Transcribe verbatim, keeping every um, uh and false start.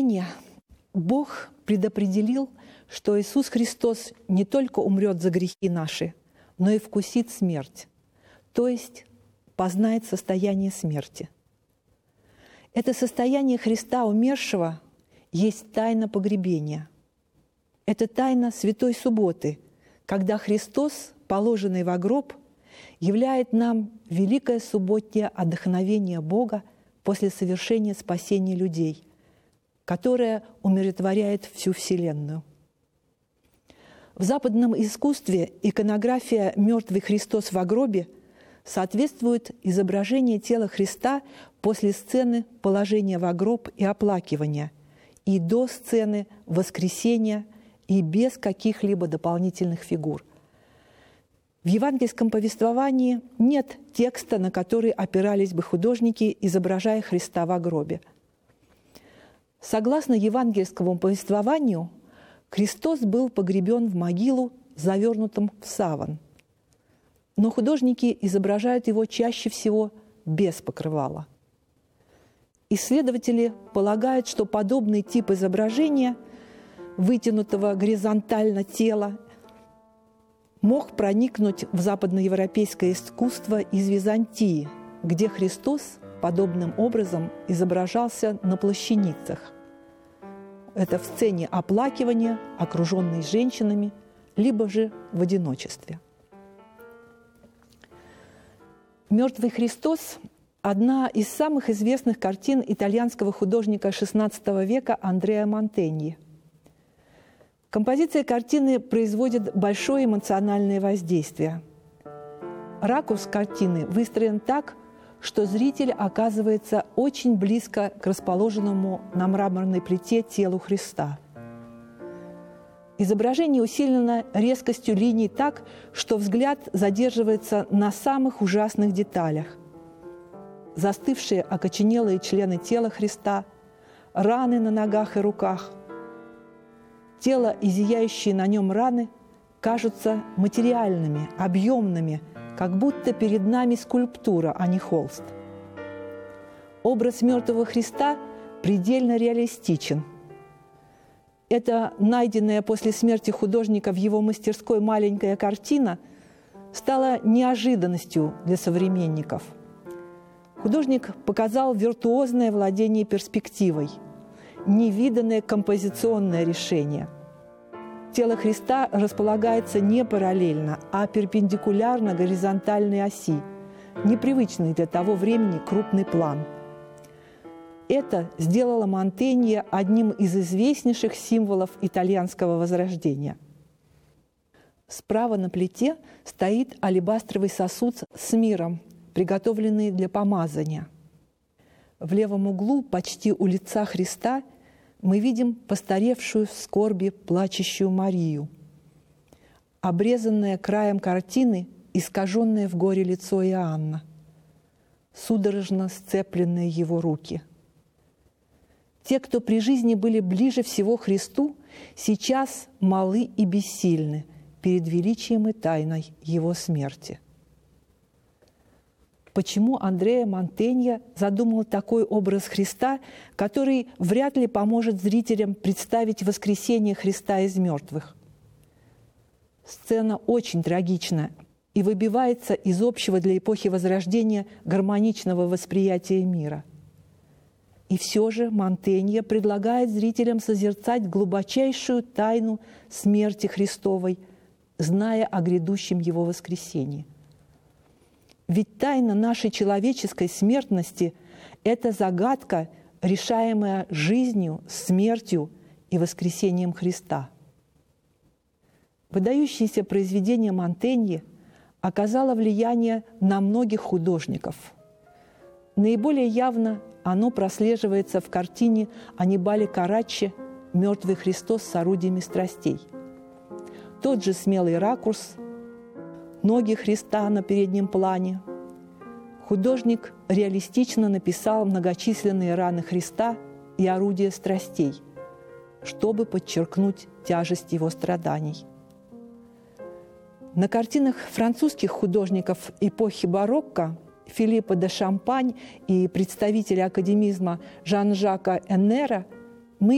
воскресения Бог предопределил, что Иисус Христос не только умрет за грехи наши, но и вкусит смерть, то есть познает состояние смерти. Это состояние Христа умершего есть тайна погребения. Это тайна Святой Субботы, когда Христос, положенный во гроб, являет нам великое субботнее отдохновение Бога после совершения спасения людей, которое умиротворяет всю Вселенную. В западном искусстве иконография «Мертвый Христос во гробе» соответствует изображению тела Христа после сцены положения во гроб и оплакивания, и до сцены воскресения, и без каких-либо дополнительных фигур. В евангельском повествовании нет текста, на который опирались бы художники, изображая Христа во гробе. Согласно евангельскому повествованию, Христос был погребен в могилу, завернутом в саван. Но художники изображают его чаще всего без покрывала. Исследователи полагают, что подобный тип изображения вытянутого горизонтально тела мог проникнуть в западноевропейское искусство из Византии, где Христос подобным образом изображался на плащаницах. Это в сцене оплакивания, окруженной женщинами, либо же в одиночестве. «Мертвый Христос» – одна из самых известных картин итальянского художника шестнадцатого века Андреа Монтеньи. Композиция картины производит большое эмоциональное воздействие. Ракурс картины выстроен так, что зритель оказывается очень близко к расположенному на мраморной плите телу Христа. Изображение усилено резкостью линий так, что взгляд задерживается на самых ужасных деталях. Застывшие окоченелые члены тела Христа, раны на ногах и руках. Тело и зияющие на нем раны кажутся материальными, объемными, как будто перед нами скульптура, а не холст. Образ мертвого Христа предельно реалистичен. Эта найденная после смерти художника в его мастерской маленькая картина стала неожиданностью для современников. Художник показал виртуозное владение перспективой, невиданное композиционное решение. Тело Христа располагается не параллельно, а перпендикулярно горизонтальной оси, непривычный для того времени крупный план. Это сделало Монтеньи одним из известнейших символов итальянского возрождения. Справа на плите стоит алебастровый сосуд с миром, приготовленный для помазания. В левом углу, почти у лица Христа, мы видим постаревшую в скорби плачущую Марию. Обрезанное краем картины, искаженное в горе лицо Иоанна, судорожно сцепленные его руки. Те, кто при жизни были ближе всего Христу, сейчас малы и бессильны перед величием и тайной Его смерти. Почему Андреа Монтеньи задумал такой образ Христа, который вряд ли поможет зрителям представить воскресение Христа из мертвых? Сцена очень трагична и выбивается из общего для эпохи Возрождения гармоничного восприятия мира. И все же Монтеньи предлагает зрителям созерцать глубочайшую тайну смерти Христовой, зная о грядущем Его воскресении. Ведь тайна нашей человеческой смертности – это загадка, решаемая жизнью, смертью и воскресением Христа. Выдающееся произведение Монтеньи оказало влияние на многих художников. Наиболее явно оно прослеживается в картине Аннибале Караччи «Мертвый Христос с орудиями страстей». Тот же смелый ракурс, ноги Христа на переднем плане. Художник реалистично написал многочисленные раны Христа и орудия страстей, чтобы подчеркнуть тяжесть Его страданий. На картинах французских художников эпохи барокко Филиппа де Шампань и представителя академизма Жан-Жака Эннера